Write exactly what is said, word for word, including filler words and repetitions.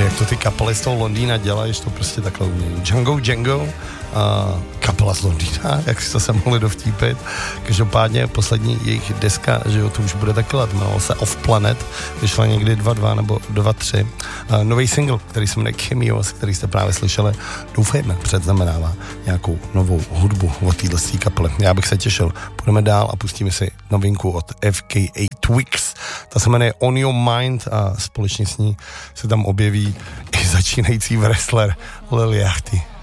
jak to ty kapely z toho Londýna dělají, že to prostě takhle umějí. Django Django, uh, kapela z Londýna, jak si to se mohli dovtípit. Každopádně poslední jejich deska, že jo, to už bude taky let, jmenovalo se Off Planet, vyšla někdy dva dva nebo dva tři. Uh, nový single, který se jmenuje Chemios, který jste právě slyšeli, doufejme, předznamenává nějakou novou hudbu od této kapely. Já bych se těšil. Půjdeme dál a pustíme si novinku od F K A Twigs. Ta se jmenuje On Your Mind a společně s ní se tam objeví i začínající wrestler Lil Yachty.